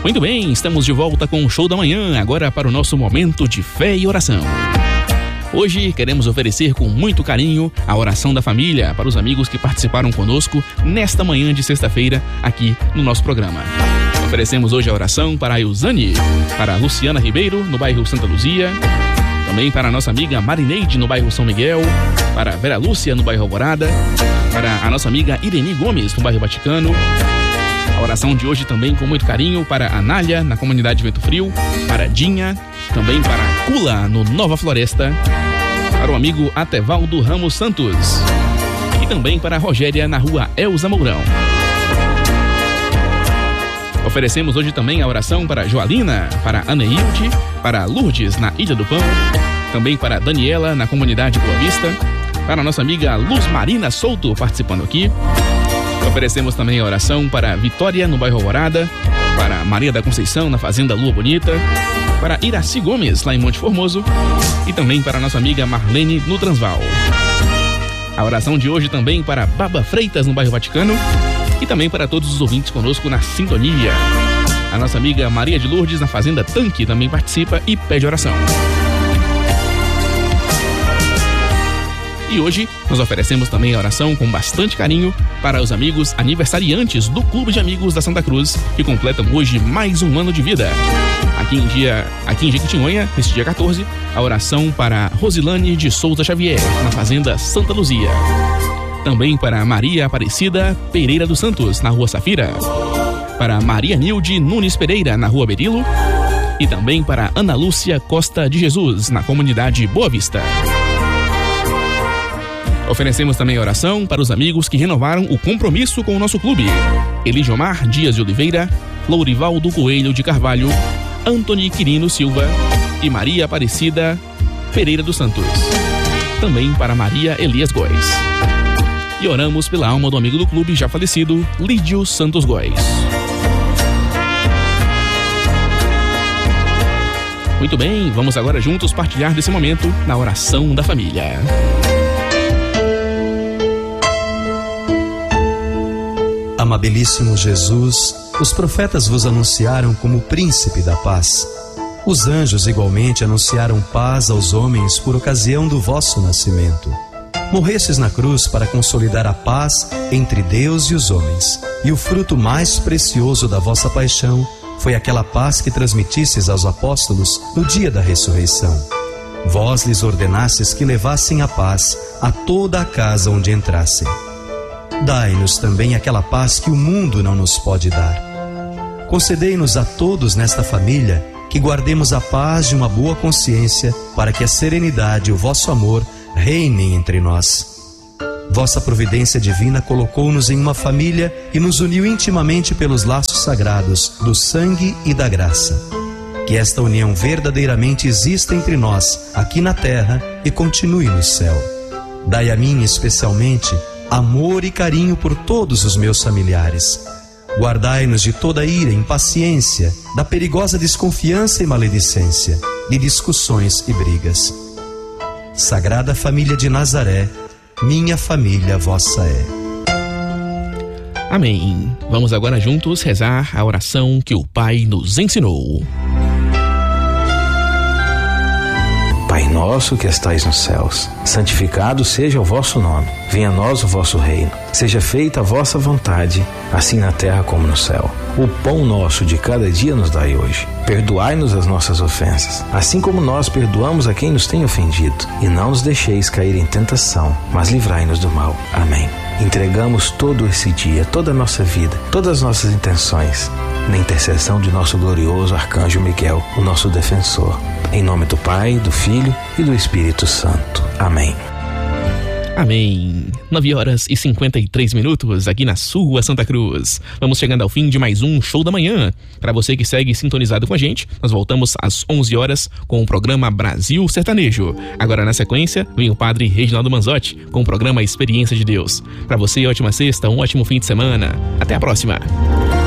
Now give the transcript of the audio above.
Muito bem, estamos de volta com o Show da Manhã, agora para o nosso momento de fé e oração. Hoje queremos oferecer com muito carinho a oração da família para os amigos que participaram conosco nesta manhã de sexta-feira aqui no nosso programa. Oferecemos hoje a oração para a Ilzane, para a Luciana Ribeiro, no bairro Santa Luzia, também para a nossa amiga Marineide, no bairro São Miguel, para a Vera Lúcia, no bairro Alvorada, para a nossa amiga Irene Gomes, no bairro Vaticano. A oração de hoje também com muito carinho para a Anália, na comunidade Vento Frio, para a Dinha, também para a Cula, no Nova Floresta, para o amigo Atevaldo Ramos Santos e também para a Rogéria, na rua Elza Mourão. Oferecemos hoje também a oração para a Joalina, para a Aneilde, para a Lourdes, na Ilha do Pão, também para a Daniela, na comunidade Boa Vista, para a nossa amiga Luz Marina Souto, participando aqui. Oferecemos também a oração para a Vitória, no bairro Alvorada, para Maria da Conceição, na fazenda Lua Bonita, para Iraci Gomes, lá em Monte Formoso, e também para a nossa amiga Marlene, no Transvaal. A oração de hoje também para Baba Freitas, no bairro Vaticano, e também para todos os ouvintes conosco na sintonia. A nossa amiga Maria de Lourdes, na fazenda Tanque, também participa e pede oração. E hoje nós oferecemos também a oração com bastante carinho para os amigos aniversariantes do Clube de Amigos da Santa Cruz, que completam hoje mais um ano de vida. Aqui em Jequitinhonha, neste dia 14, a oração para Rosilane de Souza Xavier, na fazenda Santa Luzia. Também para Maria Aparecida Pereira dos Santos, na rua Safira. Para Maria Nilde Nunes Pereira, na rua Berilo. E também para Ana Lúcia Costa de Jesus, na comunidade Boa Vista. Oferecemos também a oração para os amigos que renovaram o compromisso com o nosso clube. Eligomar Dias de Oliveira, Lourivaldo Coelho de Carvalho, Antony Quirino Silva e Maria Aparecida Pereira dos Santos. Também para Maria Elias Góes. E oramos pela alma do amigo do clube já falecido, Lídio Santos Góes. Muito bem, vamos agora juntos partilhar desse momento na oração da família. Amabilíssimo Jesus, os profetas vos anunciaram como príncipe da paz. Os anjos igualmente anunciaram paz aos homens por ocasião do vosso nascimento. Morrestes na cruz para consolidar a paz entre Deus e os homens, e o fruto mais precioso da vossa paixão foi aquela paz que transmitistes aos apóstolos no dia da ressurreição. Vós lhes ordenastes que levassem a paz a toda a casa onde entrassem. Dai-nos também aquela paz que o mundo não nos pode dar. Concedei-nos a todos nesta família que guardemos a paz de uma boa consciência, para que a serenidade e o vosso amor reinem entre nós. Vossa providência divina colocou-nos em uma família e nos uniu intimamente pelos laços sagrados do sangue e da graça. Que esta união verdadeiramente exista entre nós, aqui na terra, e continue no céu. Dai a mim especialmente amor e carinho por todos os meus familiares. Guardai-nos de toda ira e impaciência, da perigosa desconfiança e maledicência, de discussões e brigas. Sagrada Família de Nazaré, minha família vossa é. Amém. Vamos agora juntos rezar a oração que o Pai nos ensinou. Pai nosso que estais nos céus, santificado seja o vosso nome. Venha a nós o vosso reino. Seja feita a vossa vontade, assim na terra como no céu. O pão nosso de cada dia nos dai hoje. Perdoai-nos as nossas ofensas, assim como nós perdoamos a quem nos tem ofendido. E não nos deixeis cair em tentação, mas livrai-nos do mal. Amém. Entregamos todo esse dia, toda a nossa vida, todas as nossas intenções, na intercessão de nosso glorioso Arcanjo Miguel, o nosso defensor. Em nome do Pai, do Filho e do Espírito Santo. Amém. Amém. 9h53 aqui na sua Santa Cruz. Vamos chegando ao fim de mais um Show da Manhã. Para você que segue sintonizado com a gente, nós voltamos às 11 horas com o programa Brasil Sertanejo. Agora na sequência vem o Padre Reginaldo Manzotti com o programa Experiência de Deus. Para você, ótima sexta, um ótimo fim de semana. Até a próxima.